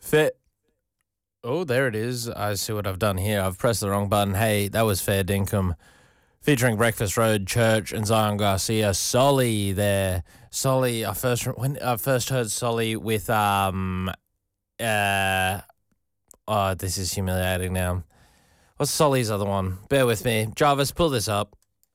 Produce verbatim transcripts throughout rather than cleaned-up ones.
Fair. Oh, there it is. I see what I've done here. I've pressed the wrong button. Hey, that was Fair Dinkum featuring Breakfast Road Church and Zion Garcia. Solly there. Solly, I first when I first heard Solly with um uh oh, this is humiliating now. What's Solly's other one? Bear with me. Jarvis, pull this up.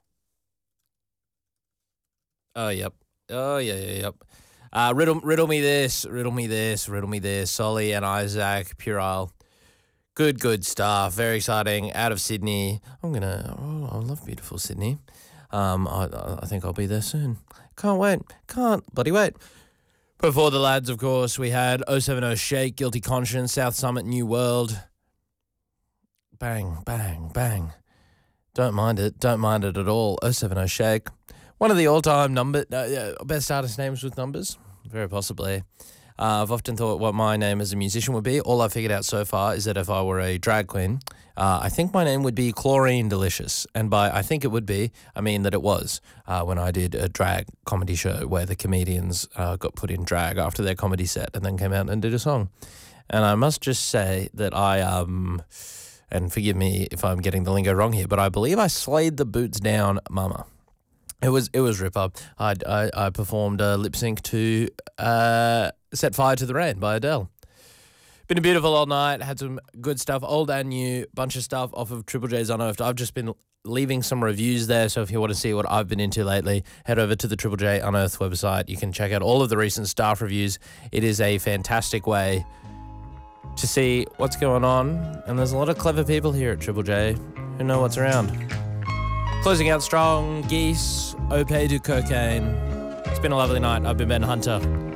Oh, yep. Oh, yeah, yeah, yep. Uh, riddle, riddle me this, riddle me this, riddle me this. Solly and Isaac Purile. Good, good stuff. Very exciting. Out of Sydney. I'm going to, oh, I love beautiful Sydney. Um, I, I think I'll be there soon. Can't wait. Can't bloody wait. Before the lads, of course, we had oh seven oh Shake, Guilty Conscience, South Summit, New World. Bang, bang, bang. Don't mind it. Don't mind it at all. oh seven oh Shake. One of the all-time number uh, best artist names with numbers, very possibly. Uh, I've often thought what my name as a musician would be. All I've figured out so far is that if I were a drag queen, uh, I think my name would be Chlorine Delicious. And by I think it would be, I mean that it was uh, when I did a drag comedy show where the comedians uh, got put in drag after their comedy set and then came out and did a song. And I must just say that I, um, and forgive me if I'm getting the lingo wrong here, but I believe I slayed the boots down mama. It was it was ripper. I I I performed a lip sync to uh, "Set Fire to the Rain" by Adele. Been a beautiful old night. Had some good stuff, old and new, bunch of stuff off of Triple J's Unearthed. I've just been leaving some reviews there, so if you want to see what I've been into lately, head over to the Triple J Unearthed website. You can check out all of the recent staff reviews. It is a fantastic way to see what's going on, and there's a lot of clever people here at Triple J who know what's around. Closing out strong, Geese, Opé du Cocaine. It's been a lovely night. I've been Ben Hunter.